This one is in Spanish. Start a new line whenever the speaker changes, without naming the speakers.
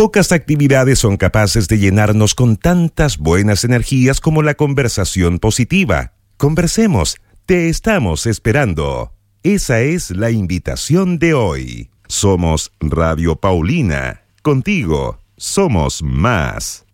Pocas actividades son capaces de llenarnos con tantas buenas energías como la conversación positiva. Conversemos, te estamos esperando. Esa es la invitación de hoy. Somos Radio Paulina. Contigo somos más.